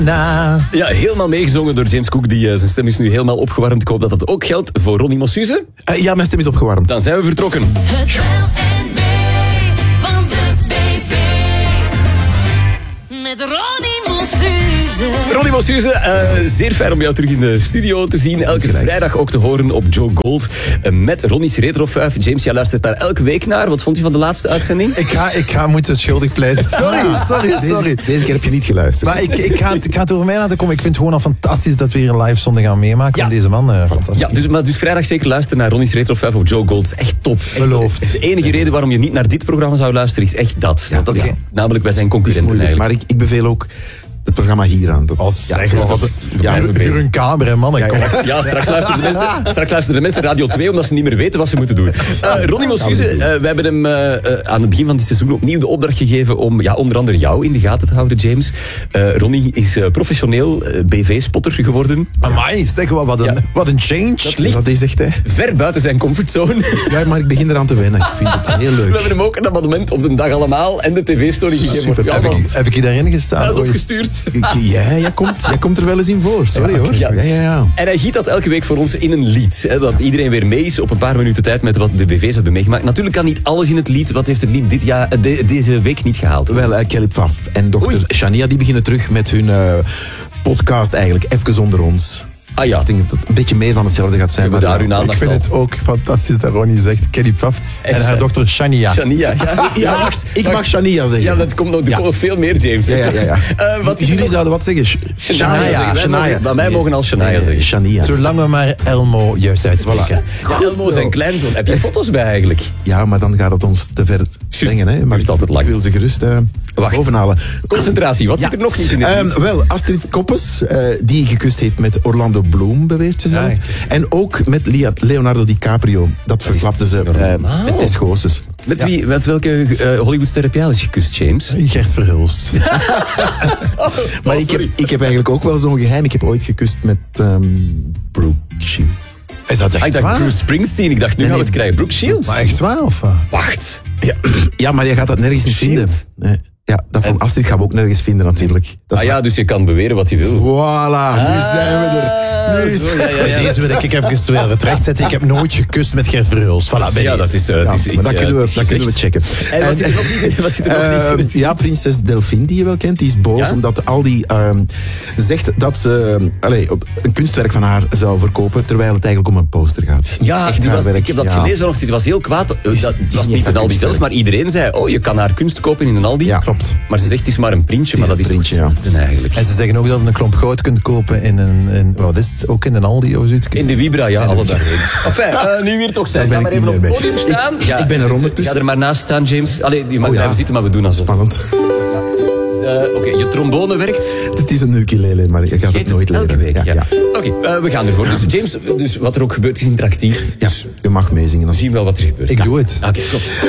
Ja, helemaal meegezongen door James Cook. Zijn stem is nu helemaal opgewarmd. Ik hoop dat dat ook geldt voor Ronnie Mossuze. Ja, mijn stem is opgewarmd. Dan zijn we vertrokken. Het LNW van de BV. Met Ronnie Mossuze. Ronnie Mossuze, zeer fijn om jou terug in de studio te zien. Elke vrijdag ook te horen op Joe Gold met Ronnie's Retrofuif. James, jij luistert daar elke week naar. Wat vond je van de laatste uitzending? Ik ga moeten schuldig pleiten. Sorry. Deze keer heb je niet geluisterd. Maar ik ga het over mij laten komen. Ik vind het gewoon al fantastisch dat we hier een live zonde gaan meemaken. Ja. Van deze man. Fantastisch. Ja, dus vrijdag zeker luisteren naar Ronnie's Retrofuif op Joe Gold. Echt top. Echt Beloofd. De enige reden waarom je niet naar dit programma zou luisteren is echt dat. Ja, Want dat is oké. namelijk wij zijn Het is concurrenten moeilijk, eigenlijk. maar ik beveel ook het programma hier aan. Huur een kamer, hè, mannen. Kom op. Ja, straks luisteren de mensen Radio 2 omdat ze niet meer weten wat ze moeten doen. Ronnie Mossuze, we hebben hem aan het begin van dit seizoen opnieuw de opdracht gegeven om onder andere jou in de gaten te houden, James. Ronnie is professioneel BV-spotter geworden. Amai, zeg, wat een change. Dat ligt Dat is echt, hè. ver buiten zijn comfortzone. Ja, maar ik begin eraan te wennen. Ik vind het heel We leuk. hebben hem ook een abonnement op de dag allemaal en de tv-story gegeven. Super. Heb ik je daarin gestaan? Dat is ooit? opgestuurd. Jij komt er wel eens in voor. Sorry, hoor. Ja. Ja. En hij giet dat elke week voor ons in een lied. Hè, dat iedereen weer mee is op een paar minuten tijd met wat de BV's hebben meegemaakt. Natuurlijk kan niet alles in het lied. Wat heeft het lied deze week niet gehaald? Wel, Kelly Pfaff en dochter Shania, die beginnen terug met hun podcast eigenlijk. Even onder ons. Ah ja, Ik denk dat het een beetje meer van hetzelfde gaat zijn. we hebben daar hun Ik aandacht vind al. het ook fantastisch dat Ronnie zegt Kelly Pfaff en haar dochter Shania. Shania. Ja, wacht, ik mag Shania zeggen. Ja, dat komt nog veel meer, James. Ja. Wat zit er Jullie nog? zouden wat zeggen? Shania. Wij mogen al Shania zeggen. Shania. Zolang we maar Elmo juist uitspreken. Ja, Elmo, zijn kleinzoon. Heb je foto's bij eigenlijk? Ja, maar dan gaat het ons te ver brengen. Hè? Maar duurt altijd lang. ik wil ze gerust Wacht. bovenhalen. Concentratie, wat zit er nog niet in het lied? Wel, Astrid Koppes, die gekust heeft met Orlando Bloom, beweert ze zelf. Ja. En ook met Leonardo DiCaprio. Dat verklapte ze met Tess Goossens. Met welke Hollywoodster heb jij al eens gekust, James? Gert Verhulst. Maar ik heb eigenlijk ook wel zo'n geheim. Ik heb ooit gekust met Brooke Shields. Is dat echt Ik dacht waar? Bruce Springsteen. Ik dacht, nu gaan we het krijgen. Brooke Shields. Maar echt waar, of wat? Wacht. Ja, maar je gaat dat nergens niet vinden. Shields? Nee. Ja, dat van Astrid gaan we ook nergens vinden natuurlijk. Dat is Dus je kan beweren wat je wil. Voilà, nu zijn we er. Deze wil ik even weer terecht zetten. Ik heb nooit gekust met Gert Verhulst. Voilà, bij Ja, deze. dat is... Maar dat kunnen we checken. En wat zit er nog niet in? Wat zit er nog niet in? het Ja, prinses Delphine, die je wel kent, die is boos Ja? omdat Aldi zegt dat ze een kunstwerk van haar zou verkopen, terwijl het eigenlijk om een poster gaat. Ja, Echt haar werk. ik heb dat gelezen vanochtend. Die was heel kwaad. Dat is was niet niet echt een een Aldi zelf, kunstwerk. maar iedereen zei, je kan haar kunst kopen in een Aldi. Ja, klopt. Maar ze zegt, het is maar een printje, maar dat is een toch printje, hetzelfde eigenlijk. En ze zeggen ook dat je een klomp goud kunt kopen in wat is het, ook in een Aldi of zoiets. In de Vibra, ja, alle daarheen. Enfin, nu weer toch zijn. Daar Ga ben maar ik even niet op het mee podium staan. Ik ben er ondertussen. Ga er maar naast staan, James. Allee, je mag Oh ja. blijven zitten, maar we doen alsof. Spannend. Oké, je trombone werkt. Het is een ukulele, maar je gaat het nooit leren. Elke week, ja. Ja. Oké, we gaan ervoor. Dus James, wat er ook gebeurt is interactief. Ja, Dus je mag meezingen. we zien wel wat er gebeurt. Ik doe het. Oké, stop.